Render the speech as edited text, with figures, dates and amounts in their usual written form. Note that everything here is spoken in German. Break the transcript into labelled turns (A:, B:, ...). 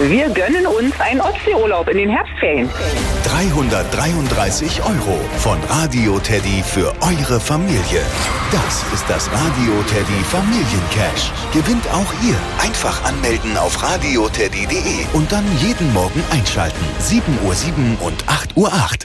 A: Wir gönnen uns einen Ostseeurlaub in den Herbstferien.
B: 333 € von Radio Teddy für eure Familie. Das ist das Radio Teddy Familiencash. Gewinnt auch ihr. Einfach anmelden auf radioteddy.de und dann jeden Morgen einschalten. 7:07 und 8:08.